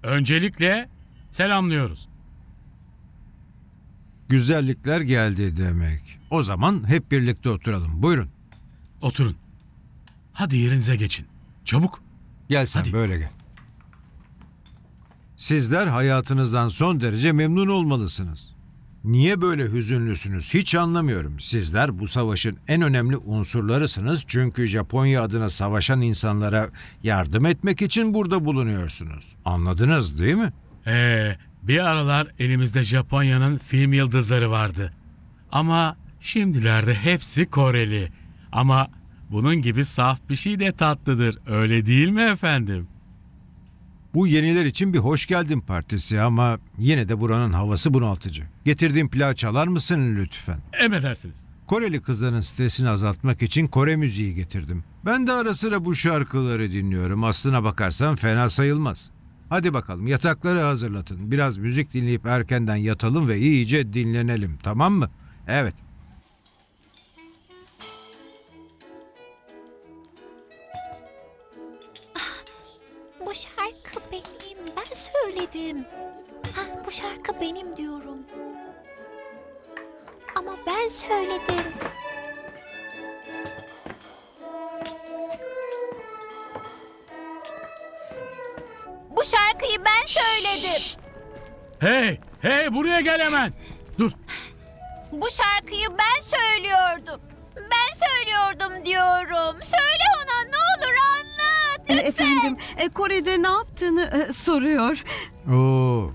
Öncelikle selamlıyoruz. Güzellikler geldi demek. O zaman hep birlikte oturalım. Buyurun. Oturun. Hadi yerinize geçin. Çabuk. Gel sen Hadi. böyle gel. Sizler hayatınızdan son derece memnun olmalısınız. Niye böyle hüzünlüsünüz hiç anlamıyorum. Sizler bu savaşın en önemli unsurlarısınız. Çünkü Japonya adına savaşan insanlara yardım etmek için burada bulunuyorsunuz. Anladınız değil mi? Bir aralar elimizde Japonya'nın film yıldızları vardı. Ama şimdilerde hepsi Koreli. Ama bunun gibi saf bir şey de tatlıdır. Öyle değil mi efendim? Bu yeniler için bir hoş geldin partisi ama yine de buranın havası bunaltıcı. Getirdiğim plağı çalar mısın lütfen? Emredersiniz. Koreli kızların stresini azaltmak için Kore müziği getirdim. Ben de ara sıra bu şarkıları dinliyorum. Aslına bakarsan fena sayılmaz. Hadi bakalım yatakları hazırlatın. Biraz müzik dinleyip erkenden yatalım ve iyice dinlenelim, tamam mı? Evet. Bu şarkı benim. Ben söyledim. Bu şarkı benim diyorum. Ama ben söyledim. Bu şarkıyı ben söyledim. Hey buraya gel hemen. Dur. Bu şarkıyı ben söylüyordum. Ben söylüyordum diyorum. Söyle ona ne olur anlat lütfen. Efendim, Kore'de ne yaptığını soruyor. Oo.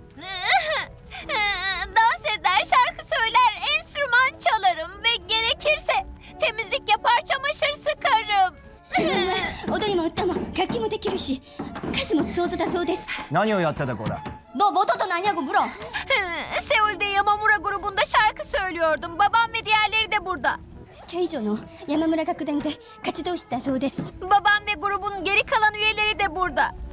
Dans eder, şarkı söyler, enstrüman çalarım ve gerekirse temizlik yapar, çamaşır sıkarım. 踊りも歌も楽器もできるし数も上手だそうです何をやってた子だの元と何やごブロン Seul'de Yamamura grubunda şarkı söylüyordum. Babam ve diğerleri de burada. ケイジョの山村楽団で活動したそうです Babam ve grubun geri kalan üyeleri de burada.